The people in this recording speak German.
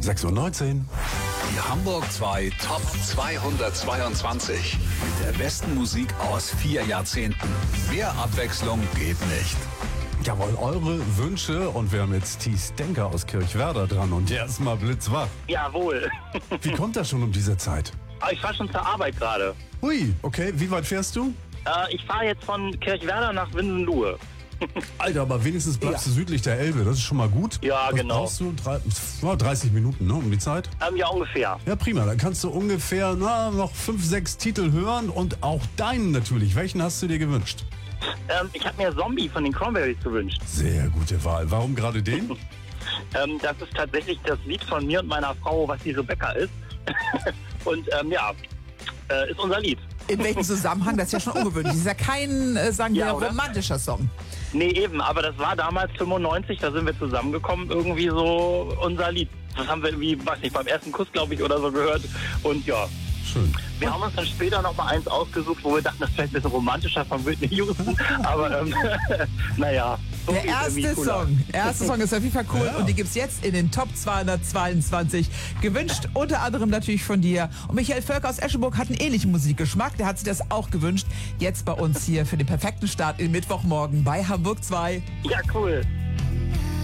6:19 Uhr. Die Hamburg 2 Top 222. Mit der besten Musik aus 4 Jahrzehnten. Mehr Abwechslung geht nicht. Jawohl, eure Wünsche. Und wir haben jetzt Thies Denker aus Kirchwerder dran. Und der ist mal blitzwach. Jawohl. Wie kommt das schon um diese Zeit? Ich fahre schon zur Arbeit gerade. Hui, okay. Wie weit fährst du? Ich fahre jetzt von Kirchwerder nach Winsenlohe. Alter, aber wenigstens bleibst du südlich der Elbe. Das ist schon mal gut. Ja, Was genau. brauchst du? 30 Minuten, ne, um die Zeit? Ja, ungefähr. Ja, prima. Dann kannst du ungefähr noch 5, 6 Titel hören und auch deinen natürlich. Welchen hast du dir gewünscht? Ich habe mir Zombie von den Cranberries gewünscht. Sehr gute Wahl. Warum gerade den? Das ist tatsächlich das Lied von mir und meiner Frau, was die Rebecca ist. Und ist unser Lied. In welchem Zusammenhang? Das ist ja schon ungewöhnlich. Das ist ja kein, sagen wir, Ja, oder? romantischer Song. Nee, eben, aber das war damals 95, da sind wir zusammengekommen, irgendwie so unser Lied. Das haben wir irgendwie, weiß nicht, beim ersten Kuss, glaube ich, oder so gehört. Und ja, Schön. wir haben uns dann später noch mal eins ausgesucht, wo wir dachten, das ist vielleicht ein bisschen romantischer von Whitney Houston. Aber naja. so Der ist irgendwie erste cooler. Song ist auf jeden Fall cool Ja. und die gibt's jetzt in den Top 222. Gewünscht unter anderem natürlich von dir. Und Michael Völker aus Escheburg hat einen ähnlichen Musikgeschmack. Der hat sich das auch gewünscht. Jetzt bei uns hier für den perfekten Start in Mittwochmorgen bei Hamburg 2. Ja, cool.